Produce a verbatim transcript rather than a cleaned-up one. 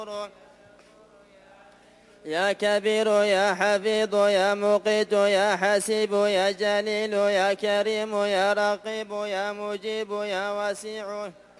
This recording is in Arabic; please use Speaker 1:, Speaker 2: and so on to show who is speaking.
Speaker 1: يا كبير يا حفيظ يا مقيت يا حسيب يا جليل يا كريم يا رقيب يا مجيب يا وسيع